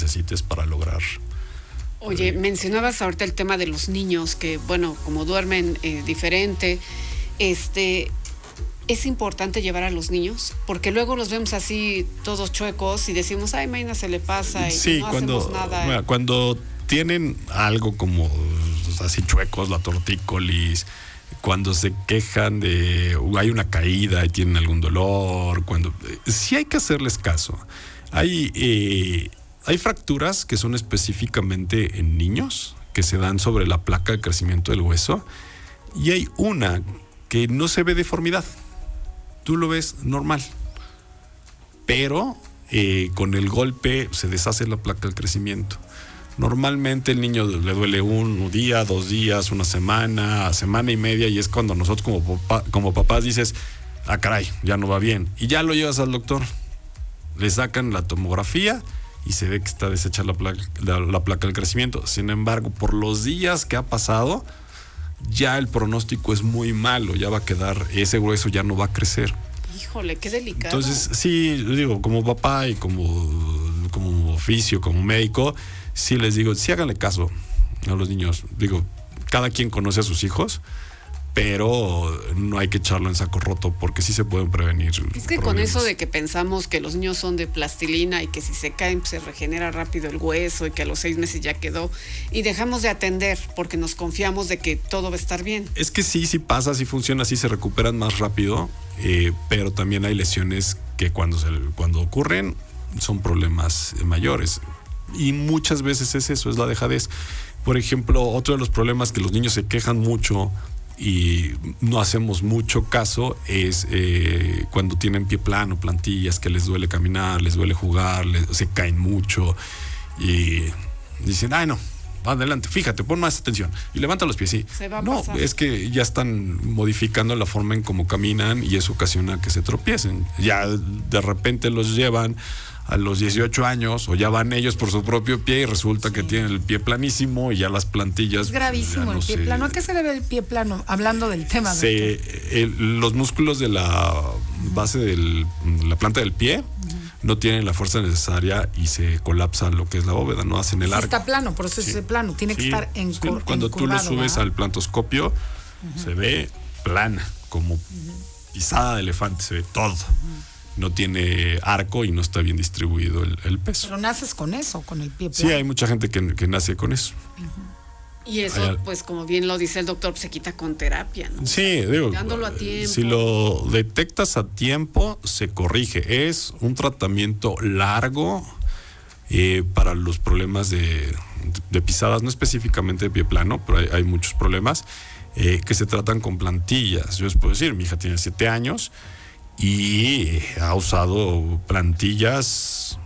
necesites para lograr. Oye, mencionabas ahorita el tema de los niños que, bueno, como duermen diferente, es importante llevar a los niños, porque luego los vemos así todos chuecos y decimos, ay, mañana se le pasa y sí, no hacemos nada. Bueno, cuando tienen algo como así chuecos, la tortícolis, cuando se quejan de hay una caída y tienen algún dolor, sí hay que hacerles caso. Hay fracturas que son específicamente en niños, que se dan sobre la placa de crecimiento del hueso, y hay una que no se ve deformidad. Tú lo ves normal, pero con el golpe se deshace la placa del crecimiento. Normalmente el niño le duele un día, 2 días, una semana, semana y media, y es cuando nosotros como papás dices, ah, caray, ya no va bien. Y ya lo llevas al doctor, le sacan la tomografía y se ve que está deshecha la placa del crecimiento. Sin embargo, por los días que ha pasado, ya el pronóstico es muy malo, ya va a quedar, ese hueso ya no va a crecer. Híjole, qué delicado. Entonces, sí, digo, como papá y como oficio, como médico, sí les digo, sí háganle caso a los niños. Digo, cada quien conoce a sus hijos, pero no hay que echarlo en saco roto porque sí se pueden prevenir. Es que con eso de que pensamos que los niños son de plastilina y que si se caen pues, se regenera rápido el hueso y que a los 6 meses ya quedó, y dejamos de atender porque nos confiamos de que todo va a estar bien. Es que sí pasa, sí funciona, sí se recuperan más rápido, pero también hay lesiones que cuando ocurren son problemas mayores. Y muchas veces es eso, es la dejadez. Por ejemplo, otro de los problemas que los niños se quejan mucho y no hacemos mucho caso es cuando tienen pie plano, plantillas, que les duele caminar, les duele jugar, se caen mucho y dicen, ay no, adelante, fíjate, pon más atención y levanta los pies. Sí. No, es que ya están modificando la forma en cómo caminan y eso ocasiona que se tropiecen. Ya de repente los llevan a los 18 años o ya van ellos por su propio pie y resulta que tienen el pie planísimo y ya las plantillas. Es gravísimo el pie plano. ¿A qué se debe el pie plano? Hablando del tema. Los músculos de la base de la planta del pie no tienen la fuerza necesaria y se colapsa lo que es la bóveda, no hacen el arco. Está plano, por eso es plano. Tiene que estar encurvado. Cuando tú lo subes al plantoscopio, se ve plana, como pisada de elefante, se ve todo. No tiene arco y no está bien distribuido el peso. Pero naces con eso, con el pie plano. Sí, hay mucha gente que nace con eso. Y eso, pues como bien lo dice el doctor, se quita con terapia, ¿no? Sí, digo, dándolo a tiempo. Si lo detectas a tiempo, se corrige. Es un tratamiento largo para los problemas de pisadas, no específicamente de pie plano, pero hay muchos problemas que se tratan con plantillas. Yo les puedo decir, mi hija tiene 7 años y ha usado plantillas,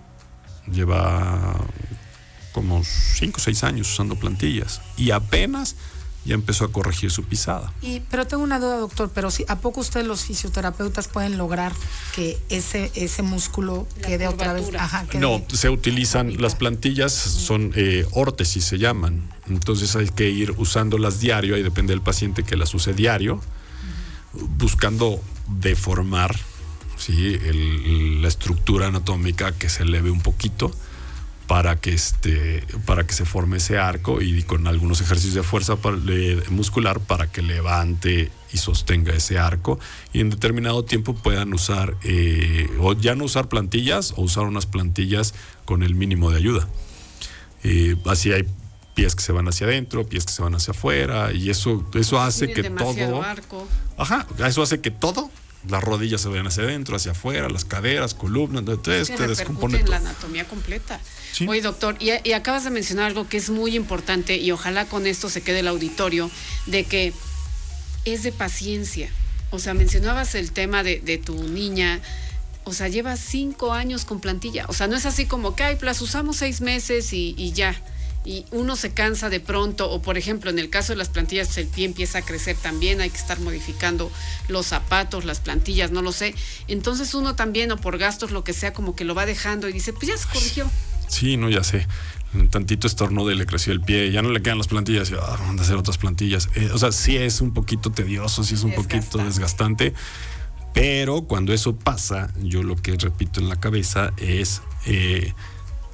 lleva como 5 o 6 años usando plantillas y apenas ya empezó a corregir su pisada. Pero tengo una duda, doctor, pero ¿a poco ustedes los fisioterapeutas pueden lograr que ese músculo quede otra vez? No, se utilizan, las plantillas son órtesis, se llaman, entonces hay que ir usándolas diario, ahí depende del paciente que las use diario, buscando deformar, ¿sí? La estructura anatómica, que se eleve un poquito para que se forme ese arco, y con algunos ejercicios de fuerza muscular para que levante y sostenga ese arco, y en determinado tiempo puedan usar o ya no usar plantillas o usar unas plantillas con el mínimo de ayuda. Así hay pies que se van hacia adentro, pies que se van hacia afuera, y eso hace que todo arco. Eso hace que todo, las rodillas se vayan hacia adentro, hacia afuera, las caderas, columnas, entonces te descompone en la anatomía completa. Sí. Oye, doctor, y acabas de mencionar algo que es muy importante, y ojalá con esto se quede el auditorio, de que es de paciencia. O sea, mencionabas el tema de tu niña, o sea, lleva 5 años con plantilla. O sea, no es así como que, las usamos 6 meses y ya. Y uno se cansa de pronto, o por ejemplo, en el caso de las plantillas, pues el pie empieza a crecer también, hay que estar modificando los zapatos, las plantillas, no lo sé. Entonces uno también, o por gastos, lo que sea, como que lo va dejando y dice, pues ya se corrigió. Sí, no, ya sé. Un tantito estornudo y le creció el pie, ya no le quedan las plantillas, van a hacer otras plantillas. O sea, sí es un poquito tedioso, sí es un poquito desgastante, pero cuando eso pasa, yo lo que repito en la cabeza es